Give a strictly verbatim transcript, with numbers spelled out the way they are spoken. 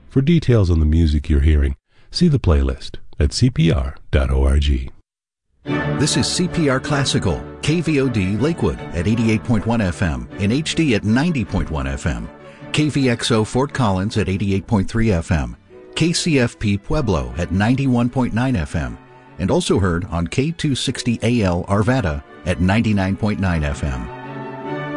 For details on the music you're hearing, see the playlist at c p r dot org. This is C P R Classical, K V O D Lakewood at eighty-eight point one F M, in H D at ninety point one F M, K V X O Fort Collins at eighty-eight point three F M, K C F P Pueblo at ninety-one point nine F M, and also heard on K two sixty A L Arvada at ninety-nine point nine F M.